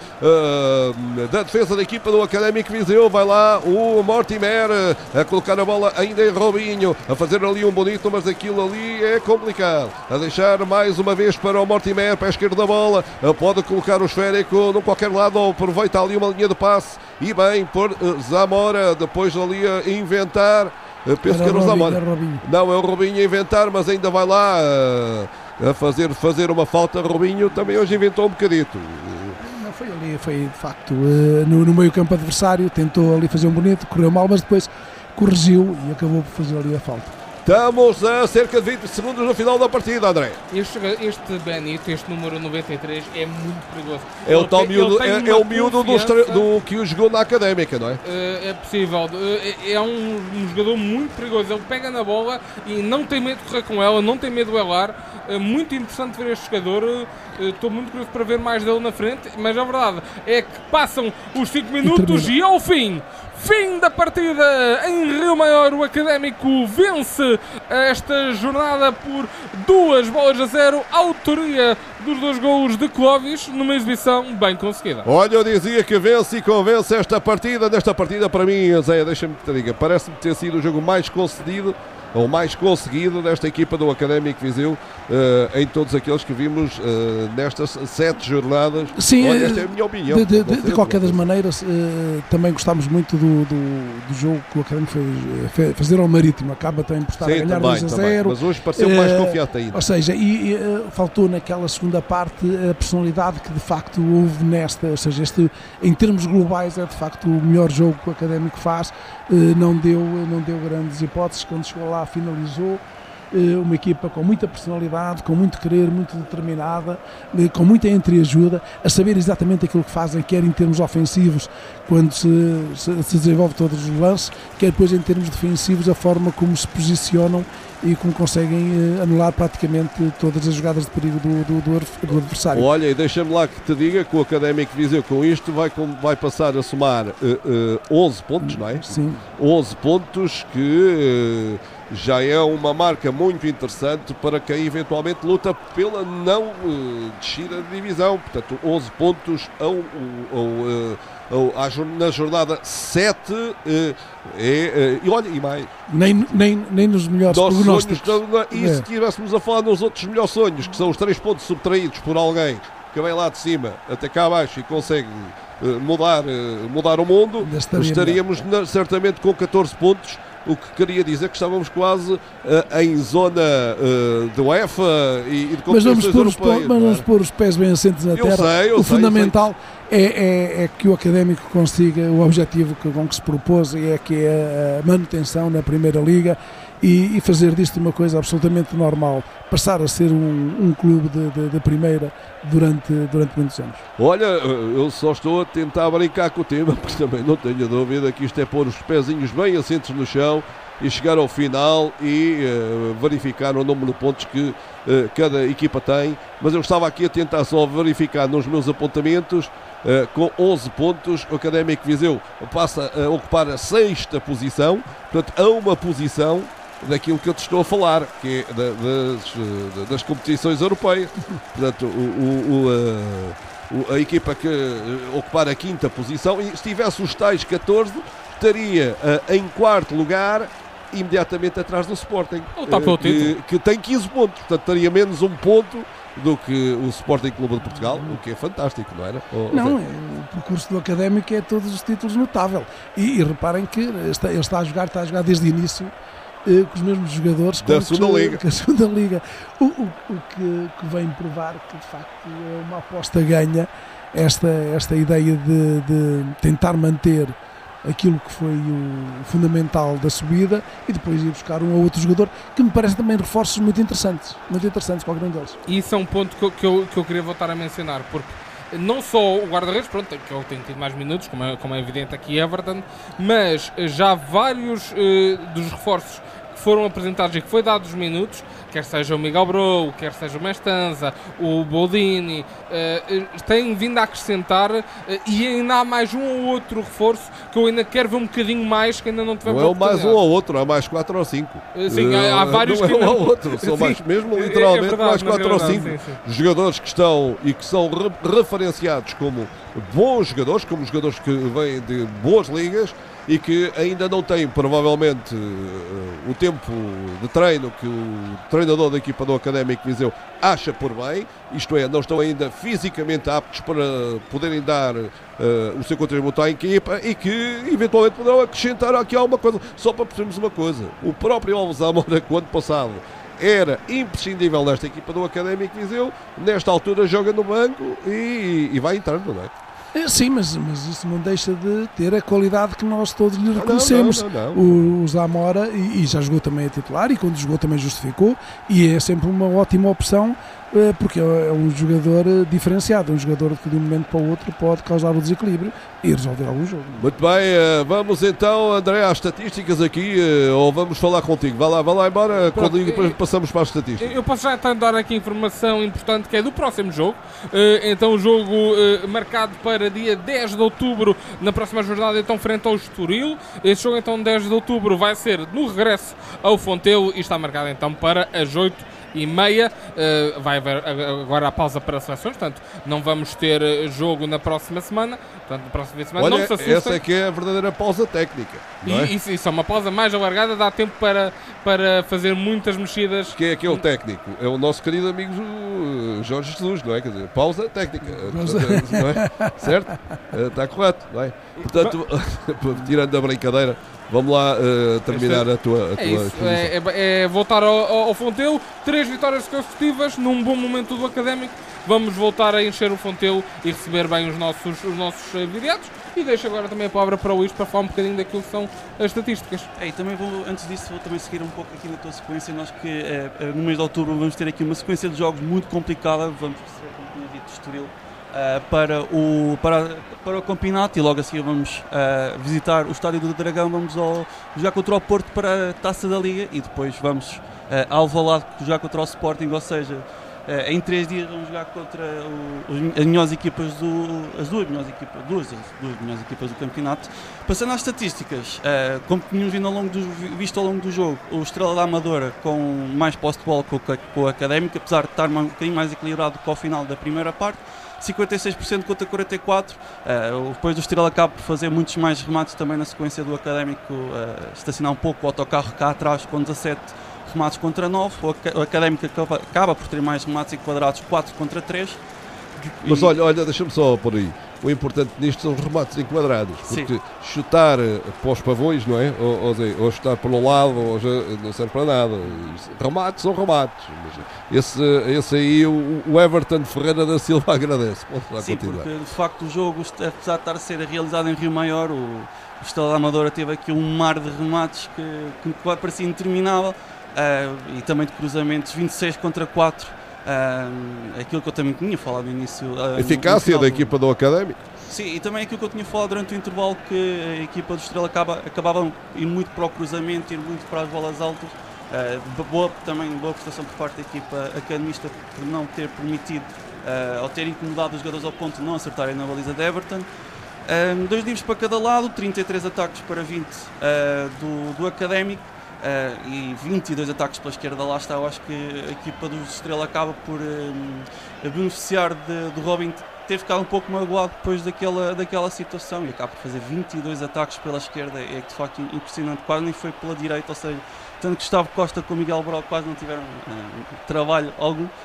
uh, da defesa da equipa do Académico Viseu. Vai lá o Mortimer a colocar a bola ainda em Robinho, a fazer ali um bonito, mas aquilo ali é complicado. A deixar mais uma vez para o Mortimer, para a esquerda da bola, pode colocar o esférico num qualquer lado, aproveita ali uma linha de passe e bem por uh, Zamora, depois ali a inventar. Eu penso era que era o Robinho, Zamora. era Robinho. Não, é o Robinho a inventar, mas ainda vai lá a, a fazer, fazer uma falta. Robinho também hoje inventou um bocadito. Não, foi ali, foi de facto no, no meio campo adversário, tentou ali fazer um bonito, correu mal, mas depois corrigiu e acabou por fazer ali a falta. Estamos a cerca de vinte segundos no final da partida, André. Este, este Benito, este número noventa e três, é muito perigoso. É o tal tem, miúdo, é, é o miúdo do, confiança, do que o jogou na Académica, não é? É possível. É, é um, um jogador muito perigoso. Ele pega na bola e não tem medo de correr com ela, não tem medo de elar. É muito interessante ver este jogador. Estou muito curioso para ver mais dele na frente, mas a verdade é que passam os cinco minutos e, e ao fim, fim da partida em Rio Maior, o Académico vence esta jornada por duas bolas a zero, autoria dos dois golos de Clóvis, numa exibição bem conseguida. Olha, eu dizia que vence e convence esta partida. Nesta partida, para mim, Zé, deixa-me que te diga, parece-me ter sido o jogo mais concedido ou mais conseguido desta equipa do Académico Viseu, uh, em todos aqueles que vimos uh, nestas sete jornadas. Sim, olha, esta é a minha opinião. De, de, de, de qualquer das maneiras, uh, também gostámos muito do, do, do jogo que o Académico fez fazer ao Marítimo. Acaba também por estar Sim, a ganhar também, dois a também. zero. Mas hoje pareceu uh, mais confiante ainda. Ou seja, e, e uh, faltou naquela segunda parte a personalidade que de facto houve nesta. Ou seja, este, em termos globais, é de facto o melhor jogo que o Académico faz. Uh, não, deu, não deu grandes hipóteses. Quando chegou lá, finalizou. Uma equipa com muita personalidade, com muito querer, muito determinada, com muita entreajuda, a saber exatamente aquilo que fazem, quer em termos ofensivos, quando se, se, se desenvolve todos os lances, quer depois em termos defensivos, a forma como se posicionam e como conseguem uh, anular praticamente todas as jogadas de perigo do, do, do, do adversário. Olha, e deixa-me lá que te diga que o Académico Viseu com isto vai, vai passar a somar uh, uh, onze pontos, não é? Sim. onze pontos que uh, já é uma marca muito interessante para quem eventualmente luta pela não uh, descida de divisão. Portanto, onze pontos ao, ao, ao, ao, na jornada sete. Uh, é, uh, e olha, e mais. Nem, nem, nem nos melhores Nossos prognósticos. Sonhos, e se é. estivéssemos a falar nos outros melhores sonhos, que são os três pontos subtraídos por alguém que vem lá de cima até cá abaixo e consegue uh, mudar, uh, mudar o mundo, estaríamos na, certamente com catorze pontos. O que queria dizer que estávamos quase uh, em zona uh, de UEFA e, e de competições europeias. Mas vamos pôr os pés bem assentes na eu terra. Sei, eu o sei, fundamental é, é, é que o Académico consiga o objetivo que, com que se propôs, e é que é a manutenção na Primeira Liga e, e fazer disto uma coisa absolutamente normal, passar a ser um, um clube de, de, de primeira durante, durante muitos anos. Olha, eu só estou a tentar brincar com o tema, porque também não tenho dúvida que isto é pôr os pezinhos bem assentos no chão e chegar ao final e uh, verificar o número de pontos que uh, cada equipa tem. Mas eu estava aqui a tentar só verificar nos meus apontamentos. Uh, com onze pontos, o Académico Viseu passa a ocupar a sexta posição, portanto a uma posição daquilo que eu te estou a falar, que é da, das, das competições europeias. Portanto, o, o, o, a, a equipa que ocupar a quinta posição, e se tivesse os tais catorze, estaria uh, em quarto lugar, imediatamente atrás do Sporting, uh, que, que tem quinze pontos, portanto estaria menos um ponto do que o Sporting Clube de Portugal, o que é fantástico, não era? Oh, não, é, o percurso do Académico é todos os títulos notável. E, e reparem que está, ele está a jogar, está a jogar desde o início eh, com os mesmos jogadores da com segunda que, liga. Que a segunda liga. O, o, o que, que vem provar que de facto é uma aposta ganha esta, esta ideia de, de tentar manter aquilo que foi o fundamental da subida e depois ir buscar um ou outro jogador que me parece também reforços muito interessantes, muito interessantes qualquer um deles. E isso é um ponto que eu, que eu, que eu queria voltar a mencionar, porque não só o guarda-redes, pronto, que ele tem tido mais minutos, como é, como é evidente aqui Everton, mas já vários uh, dos reforços que foram apresentados e que foi dados os minutos, quer seja o Miguel Brou, quer seja o Mestanza, o Boldini, uh, têm vindo a acrescentar uh, e ainda há mais um ou outro reforço que eu ainda quero ver um bocadinho mais, que ainda não tivemos. Não é mais um ou outro, há mais quatro ou cinco. Uh, sim, há, há vários não que é um não... ou outro, são sim, mais, mesmo literalmente é verdade, mais quatro ou cinco sim, sim. jogadores que estão e que são re- referenciados como bons jogadores, como jogadores que vêm de boas ligas e que ainda não têm provavelmente uh, o tempo de treino que o treinador da equipa do Académico Viseu acha por bem, isto é, não estão ainda fisicamente aptos para poderem dar uh, o seu contributo à equipa e que eventualmente poderão acrescentar aqui alguma coisa. Só para percebermos uma coisa, o próprio Alves Amora, que o ano passado era imprescindível nesta equipa do Académico Viseu, nesta altura joga no banco e, e vai entrando, não é? Sim, mas, mas isso não deixa de ter a qualidade que nós todos lhe reconhecemos. Não, não, não, não. O, o Zamora, e, e já jogou também a titular, e quando jogou também justificou, e é sempre uma ótima opção, porque é um jogador diferenciado, um jogador que de um momento para o outro pode causar o desequilíbrio e resolver algum jogo. Muito bem, vamos então, André, às estatísticas aqui, ou vamos falar contigo? Vai lá, vai lá embora, Pronto, quando depois eu, passamos para as estatísticas. Eu posso já então dar aqui informação importante que é do próximo jogo. Então o jogo marcado para dia dez de outubro, na próxima jornada, então frente ao Estoril. Este jogo então dez de outubro vai ser no regresso ao Fontelo e está marcado então para as oito e meia. Uh, vai haver agora a pausa para as seleções, portanto não vamos ter jogo na próxima semana, portanto na próxima semana. Olha, não se assustem. essa é que é a verdadeira pausa técnica, não é? E, isso, isso é uma pausa mais alargada, dá tempo para, para fazer muitas mexidas. Quem é que é o técnico? É o nosso querido amigo uh, Jorge Jesus, não é? Quer dizer, pausa técnica, portanto, não é? Certo? Uh, está correto, não é? Portanto, tirando a brincadeira, vamos lá uh, terminar este, a tua, a tua é, isso, é, é, é voltar ao, ao Fontelo, três vitórias consecutivas num bom momento do Académico. Vamos voltar a encher o Fontelo e receber bem os nossos, os nossos viriatos. E deixo agora também a palavra para o Luís para falar um bocadinho daquilo que são as estatísticas. É, e também vou, antes disso, vou também seguir um pouco aqui na tua sequência. Nós que é, no mês de outubro vamos ter aqui uma sequência de jogos muito complicada. Vamos receber, como tinha dito, Estoril uh, para, o, para, para o campeonato e logo a seguir vamos uh, visitar o Estádio do Dragão. Vamos ao, jogar contra o Porto para a Taça da Liga e depois vamos uh, ao Alvalade jogar contra o Sporting, ou seja, Uh, em três dias vamos jogar contra o, as melhores equipas do, as duas melhores equipas, duas, as duas melhores equipas do campeonato. Passando às estatísticas, uh, como tínhamos vindo ao longo do, visto ao longo do jogo, o Estrela da Amadora com mais posse de bola com, com o Académico, apesar de estar um bocadinho mais equilibrado que ao final da primeira parte, cinquenta e seis por cento contra quarenta e quatro por cento. Uh, depois do Estrela acaba por fazer muitos mais remates também na sequência do Académico, uh, estacionar um pouco o autocarro cá atrás com dezassete remates contra nove, o Académico acaba, acaba por ter mais remates enquadrados, quatro contra três. Mas olha, olha deixa-me só por aí. O importante nisto são os remates enquadrados, porque Sim. chutar para os pavões, não é? Ou, ou, ou chutar para um lado, ou, não serve para nada. Remates são remates. Esse, esse aí o, o Everton Ferreira da Silva agradece. Sim, continuar. Porque de facto o jogo, apesar de estar a ser realizado em Rio Maior, o, o Estrela da Amadora teve aqui um mar de remates que, que parecia interminável. Uh, e também de cruzamentos, vinte e seis contra quatro, uh, aquilo que eu também tinha falado no início. Uh, Eficácia no da equipa do Académico. Sim, e também aquilo que eu tinha falado durante o intervalo, que a equipa do Estrela acaba, acabava a ir muito para o cruzamento, ir muito para as bolas altas. Uh, boa, também boa prestação por parte da equipa academista por não ter permitido, uh, ou ter incomodado os jogadores ao ponto de não acertarem na baliza de Everton. Uh, dois livros para cada lado, trinta e três ataques para vinte uh, do, do Académico. Uh, e vinte e dois ataques pela esquerda. Lá está, eu acho que a equipa do Estrela acaba por um, beneficiar de, de Robin ter ficado um pouco magoado depois daquela, daquela situação e acaba por fazer vinte e dois ataques pela esquerda. É de facto impressionante, quase nem foi pela direita, ou seja, tanto Gustavo Costa como Miguel Brau quase não tiveram uh, trabalho algum.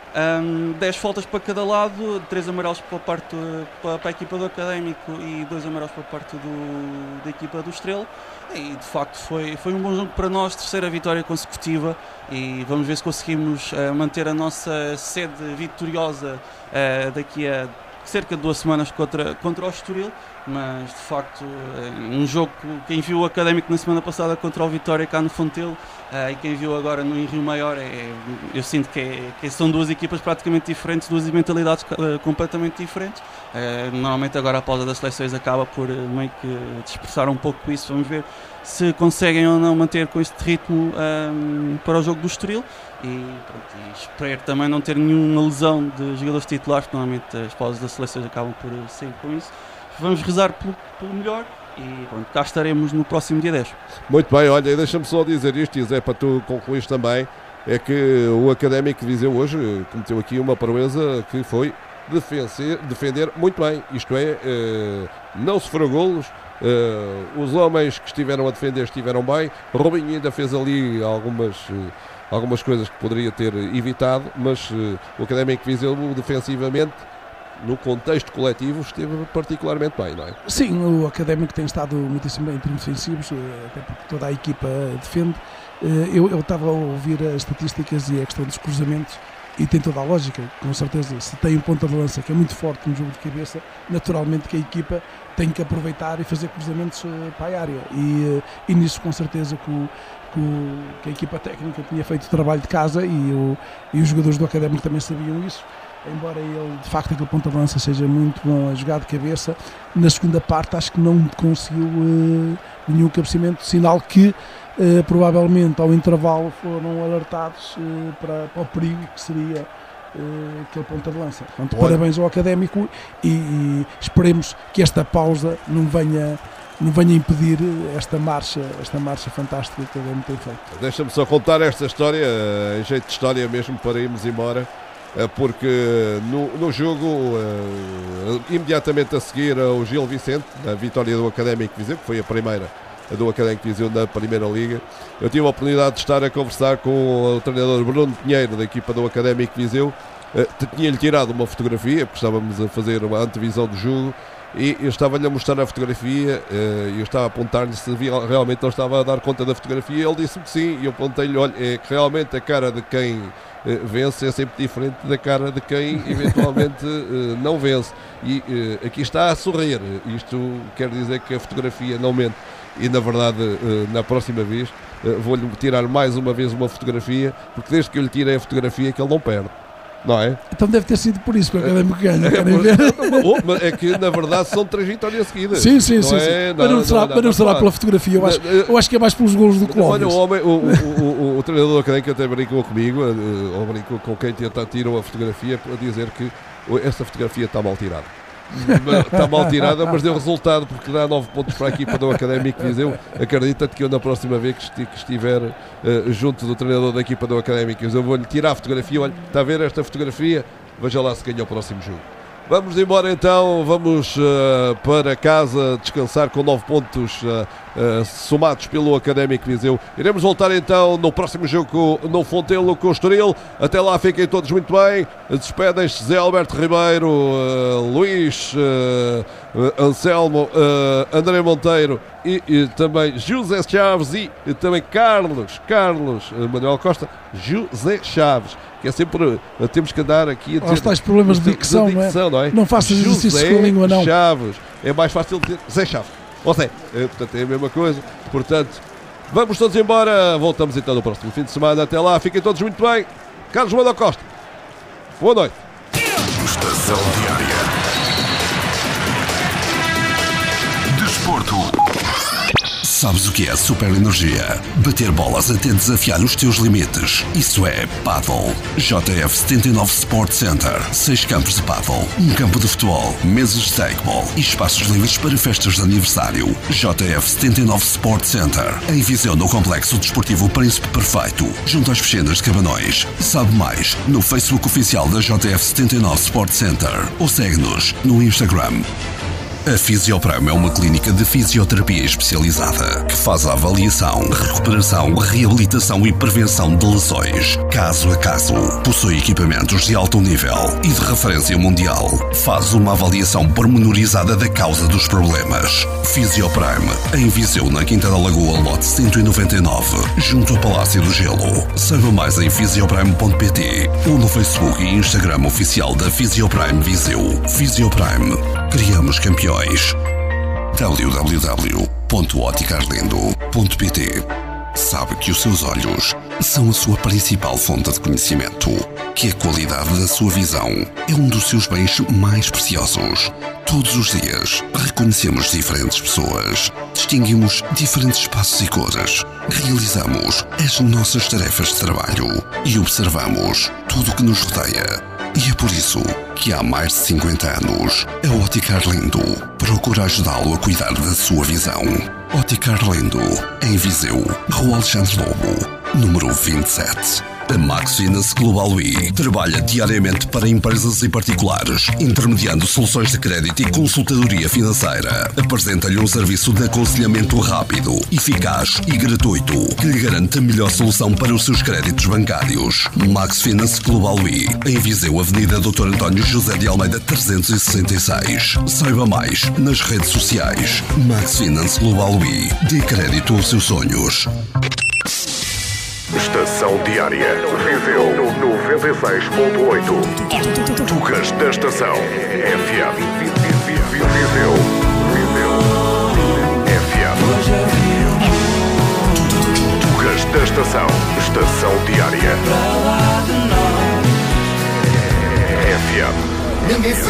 Um, dez faltas para cada lado, três amarelos para a, parte, para, para a equipa do Académico e dois amarelos para a parte do, da equipa do Estrela. E de facto foi, foi um bom jogo para nós, terceira vitória consecutiva, e vamos ver se conseguimos uh, manter a nossa sede vitoriosa uh, daqui a cerca de duas semanas contra, contra o Estoril. Mas de facto um jogo, quem viu o Académico na semana passada contra o Vitória cá no Fontelo uh, e quem viu agora no Rio Maior, é, eu sinto que, é, que são duas equipas praticamente diferentes, duas mentalidades uh, completamente diferentes. Uh, normalmente agora a pausa das seleções acaba por uh, meio que dispersar um pouco isso. Vamos ver se conseguem ou não manter com este ritmo um, para o jogo do Estoril, e, pronto, e espero também não ter nenhuma lesão de jogadores titulares, porque normalmente as pausas das seleções acabam por uh, sair com isso. Vamos rezar pelo, pelo melhor e pronto, cá estaremos no próximo dia dez. Muito bem, olha, deixa-me só dizer isto, e Zé, para tu concluir também, é que o Académico de Viseu hoje cometeu aqui uma proeza que foi defender, defender muito bem, isto é, eh, não sofreu golos, eh, os homens que estiveram a defender estiveram bem, Robinho ainda fez ali algumas... Eh, algumas coisas que poderia ter evitado, mas eh, o Académico de Viseu defensivamente, no contexto coletivo, esteve particularmente bem, não é? Sim, o Académico tem estado muitíssimo bem em termos defensivos, até porque toda a equipa defende. Eu, eu estava a ouvir as estatísticas e a questão dos cruzamentos, e tem toda a lógica, com certeza. Se tem um ponta de lança que é muito forte no jogo de cabeça, naturalmente que a equipa tem que aproveitar e fazer cruzamentos para a área, e, e nisso com certeza que, o, que, o, que a equipa técnica tinha feito o trabalho de casa, e, o, e os jogadores do Académico também sabiam isso. Embora ele, de facto, aquele ponta de lança seja muito bom a jogar de cabeça, na segunda parte acho que não conseguiu uh, nenhum cabeceamento, sinal que uh, provavelmente ao intervalo foram alertados uh, para, para o perigo que seria uh, aquele ponta de lança. Portanto, parabéns ao Académico, e, e esperemos que esta pausa não venha, não venha impedir esta marcha, esta marcha fantástica que o Académico tem feito. Deixa-me só contar esta história, em jeito de história mesmo, para irmos embora. Porque no, no jogo, uh, imediatamente a seguir ao Gil Vicente, a vitória do Académico de Viseu, que foi a primeira do Académico de Viseu na Primeira Liga, eu tive a oportunidade de estar a conversar com o treinador Bruno Pinheiro, da equipa do Académico de Viseu. Uh, tinha-lhe tirado uma fotografia, porque estávamos a fazer uma antevisão do jogo, e eu estava-lhe a mostrar a fotografia, e eu estava a apontar-lhe se realmente não estava a dar conta da fotografia. Ele disse-me que sim, e eu apontei-lhe: olha, é que realmente a cara de quem vence é sempre diferente da cara de quem eventualmente não vence, e aqui está a sorrir. Isto quer dizer que a fotografia não mente, e na verdade na próxima vez vou-lhe tirar mais uma vez uma fotografia, porque desde que eu lhe tirei a fotografia que ele não perde. Não é? Então deve ter sido por isso que o Académico ganha. É, é que na verdade são três vitórias seguidas. Sim, sim, sim. É, mas não será, não, não, não será pela fotografia. Eu acho, eu acho que é mais pelos golos do Clóvis. Olha, o, homem, o, o, o, o treinador académico até brincou comigo, ou brincou com quem tirou a fotografia, a dizer que essa fotografia está mal tirada. Está mal tirada, mas deu resultado, porque dá nove pontos para a equipa do Académico de Viseu. Acredita-te que eu, na próxima vez que estiver uh, junto do treinador da equipa do Académico de Viseu, vou-lhe tirar a fotografia. Olha, está a ver esta fotografia? Veja lá se ganha o próximo jogo. Vamos embora então, vamos uh, para casa descansar com nove pontos uh, uh, somados pelo Académico de Viseu. Iremos voltar então no próximo jogo no Fontelo com o Estoril. Até lá, fiquem todos muito bem. Despedem-se Zé Alberto Ribeiro, uh, Luís, uh, uh, Anselmo, uh, André Monteiro e, e também José Chaves e, e também Carlos, Carlos uh, Manuel Costa, José Chaves. Que é sempre, uh, temos que andar aqui a ter... Os tais problemas de dicção, de dicção, não é? Não, é? Não faças exercícios com a língua, não. Chaves, é mais fácil dizer Zé Chaves, ou Zé, é, portanto é a mesma coisa. Portanto, vamos todos embora, voltamos então no próximo fim de semana. Até lá, fiquem todos muito bem. Carlos Manuel Costa, boa noite. Estação Diária. Desporto. Sabes o que é super energia? Bater bolas até desafiar os teus limites. Isso é Paddle. J F setenta e nove Sport Center. Seis campos de paddle, um campo de futebol, mesas de takeball e espaços livres para festas de aniversário. J F setenta e nove Sport Center. Em Viseu, no Complexo Desportivo Príncipe Perfeito, junto às piscinas de Cabanões. Sabe mais no Facebook oficial da J F setenta e nove Sport Center ou segue-nos no Instagram. A Fisioprime é uma clínica de fisioterapia especializada que faz a avaliação, recuperação, reabilitação e prevenção de lesões, caso a caso. Possui equipamentos de alto nível e de referência mundial. Faz uma avaliação pormenorizada da causa dos problemas. Fisioprime, em Viseu, na Quinta da Lagoa, lote cento e noventa e nove, junto ao Palácio do Gelo. Saiba mais em fisioprime ponto pt ou no Facebook e Instagram oficial da Fisioprime Viseu. Fisioprime. Criamos campeões. w w w ponto óticarlindo ponto p t. Sabe que os seus olhos são a sua principal fonte de conhecimento, que a qualidade da sua visão é um dos seus bens mais preciosos. Todos os dias reconhecemos diferentes pessoas, distinguimos diferentes espaços e cores, realizamos as nossas tarefas de trabalho e observamos tudo o que nos rodeia. E é por isso que há mais de cinquenta anos a Ótica Arlindo procura ajudá-lo a cuidar da sua visão. Ótica Arlindo, em Viseu, Rua Alexandre Lobo, número vinte e sete. A Max Finance Global I trabalha diariamente para empresas e particulares, intermediando soluções de crédito e consultadoria financeira. Apresenta-lhe um serviço de aconselhamento rápido, eficaz e gratuito, que lhe garante a melhor solução para os seus créditos bancários. Max Finance Global I, em Viseu, Avenida doutor António José de Almeida trezentos e sessenta e seis. Saiba mais nas redes sociais. Max Finance Global I, dê crédito aos seus sonhos. Estação Diária. Viseu no noventa e seis ponto oito. Tugas da Estação. F M. Viseu. Viseu. F M. Tugas da Estação. Estação Diária. F M.